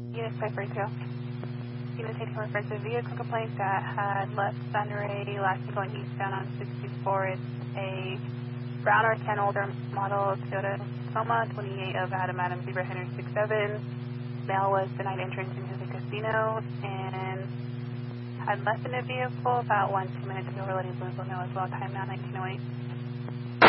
Unit 542. Unit 84 reference to a vehicle complaint that had left Sunray last week going eastbound on 64. It's a brown or tan older model Toyota Tacoma, 28 of Adam Zebra Henry 67. Male was denied entrance into the casino and had left in the vehicle about 1-2 minutes ago relating to vehicle now as well. Time now 1908.